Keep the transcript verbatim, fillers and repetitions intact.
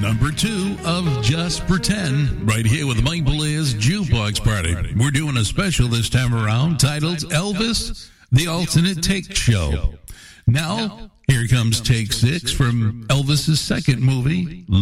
number two of Just Pretend, right here with Mike Belia's Jukebox Party. We're doing a special this time around titled Elvis, the Alternate Take Show. Now, here comes take six from Elvis's second movie,